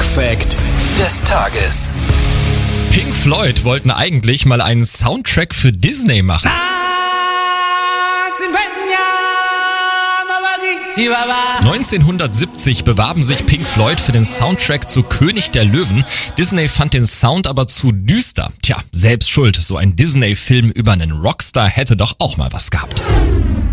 Musikfact des Tages. Pink Floyd wollten eigentlich mal einen Soundtrack für Disney machen. 1970 bewarben sich Pink Floyd für den Soundtrack zu König der Löwen. Disney fand den Sound aber zu düster. Tja, selbst schuld, so ein Disney-Film über einen Rockstar hätte doch auch mal was gehabt.